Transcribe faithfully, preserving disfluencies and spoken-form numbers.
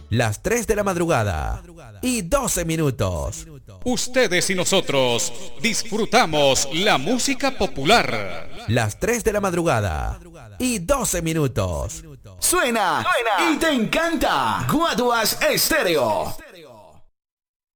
Las tres de la madrugada y doce minutos. Ustedes y nosotros disfrutamos la música popular. Las tres de la madrugada y doce minutos. Suena, Suena y te encanta. Guaduas Estéreo.